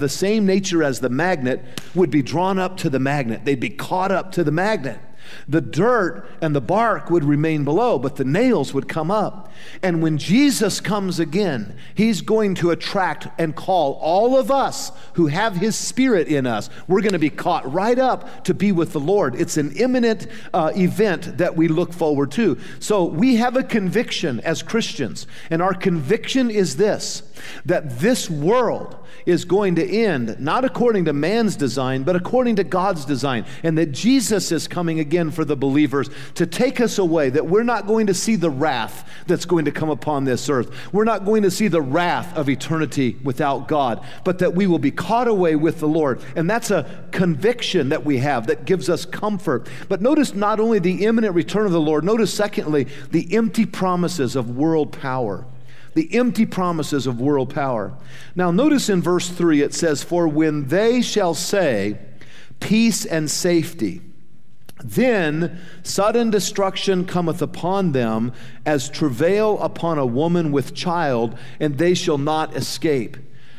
the same nature as the magnet would be drawn up to the magnet. They'd be caught up to the magnet. The dirt and the bark would remain below, but the nails would come up. And when Jesus comes again, he's going to attract and call all of us who have his Spirit in us. We're going to be caught right up to be with the Lord. It's an imminent event that we look forward to. So we have a conviction as Christians, and our conviction is this, that this world is going to end, not according to man's design, but according to God's design, and that Jesus is coming again for the believers to take us away, that we're not going to see the wrath that's going to come upon this earth. We're not going to see the wrath of eternity without God, but that we will be caught away with the Lord. And that's a conviction that we have that gives us comfort. But notice not only the imminent return of the Lord, notice secondly, the empty promises of world power. The empty promises of world power. Now notice in verse 3 it says, "For when they shall say, peace and safety, then sudden destruction cometh upon them as travail upon a woman with child, and they shall not escape."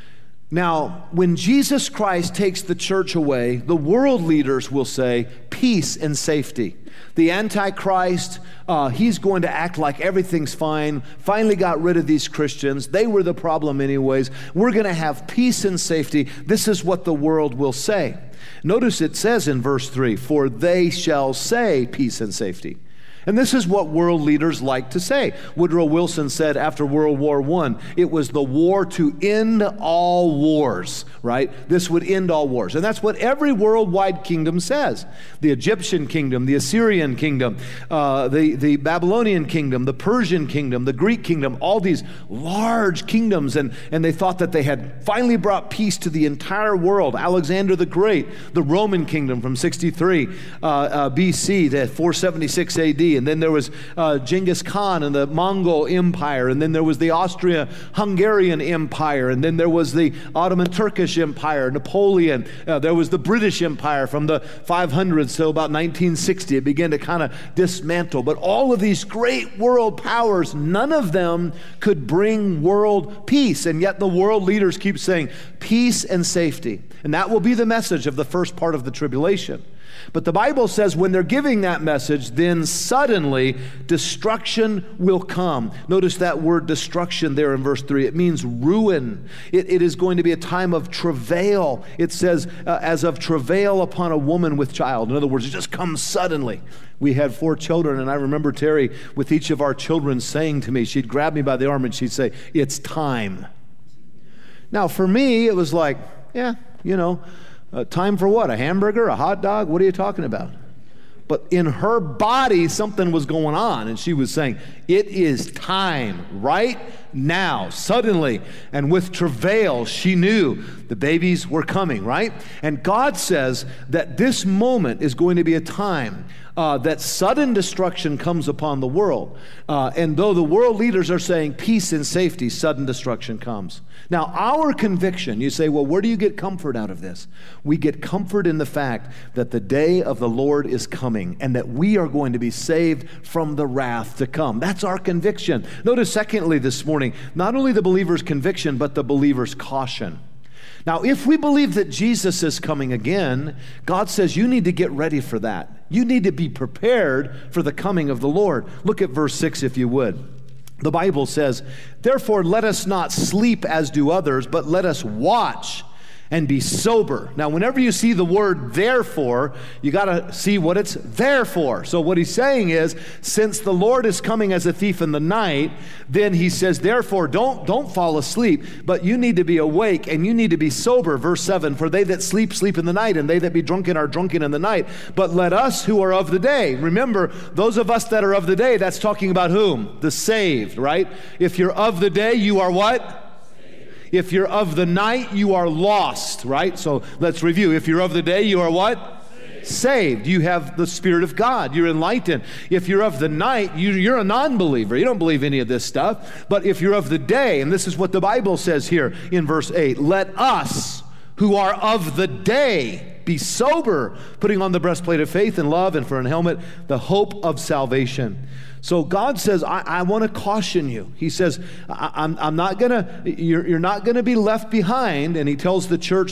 Now, when Jesus Christ takes the church away, the world leaders will say, peace and safety. The Antichrist, he's going to act like everything's fine, finally got rid of these Christians. They were the problem anyways. We're going to have peace and safety. This is what the world will say. Notice it says in verse 3, "For they shall say peace and safety." And this is what world leaders like to say. Woodrow Wilson said after World War I, it was the war to end all wars, right? This would end all wars. And that's what every worldwide kingdom says. The Egyptian kingdom, the Assyrian kingdom, the Babylonian kingdom, the Persian kingdom, the Greek kingdom, all these large kingdoms. And they thought that they had finally brought peace to the entire world. Alexander the Great, the Roman kingdom from 63 BC to 476 AD. And then there was Genghis Khan and the Mongol Empire. And then there was the Austria-Hungarian Empire. And then there was the Ottoman Turkish Empire, Napoleon. There was the British Empire from the 500s till about 1960. It began to kind of dismantle. But all of these great world powers, none of them could bring world peace. And yet the world leaders keep saying peace and safety. And that will be the message of the first part of the tribulation. But the Bible says when they're giving that message, then suddenly destruction will come. Notice that word destruction there in verse 3. It means ruin. It is going to be a time of travail. It says, as of travail upon a woman with child. In other words, it just comes suddenly. We had 4 children, and I remember Terry, with each of our children, saying to me, she'd grab me by the arm and she'd say, "It's time." Now, for me, it was like, yeah, you know, time for what? A hamburger? A hot dog? What are you talking about? But in her body, something was going on, and she was saying, it is time right now, suddenly. And with travail, she knew the babies were coming, right? And God says that this moment is going to be a time that sudden destruction comes upon the world. And though the world leaders are saying peace and safety, sudden destruction comes. Now, our conviction, you say, well, where do you get comfort out of this? We get comfort in the fact that the day of the Lord is coming and that we are going to be saved from the wrath to come. That's our conviction. Notice, secondly, this morning, not only the believer's conviction, but the believer's caution. Now, if we believe that Jesus is coming again, God says you need to get ready for that. You need to be prepared for the coming of the Lord. Look at verse 6 if you would. The Bible says, "Therefore let us not sleep as do others, but let us watch and be sober." Now, whenever you see the word therefore, you got to see what it's there for. So what he's saying is, since the Lord is coming as a thief in the night, then he says, therefore, don't fall asleep, but you need to be awake and you need to be sober. Verse 7, "For they that sleep, sleep in the night, and they that be drunken are drunken in the night. But let us who are of the day," remember, those of us that are of the day, that's talking about whom? The saved, right? If you're of the day, you are what? If you're of the night, you are lost, right? So let's review. If you're of the day, you are what? Saved. You have the Spirit of God. You're enlightened. If you're of the night, you're a non-believer. You don't believe any of this stuff. But if you're of the day, and this is what the Bible says here in verse 8, "Let us who are of the day be sober, putting on the breastplate of faith and love, and for an helmet, the hope of salvation." So God says, I want to caution you. He says, I'm not gonna, you're not going to be left behind. And he tells the church